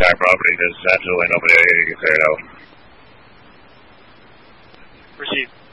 entire property. There's absolutely nobody there to get cleared out. Received.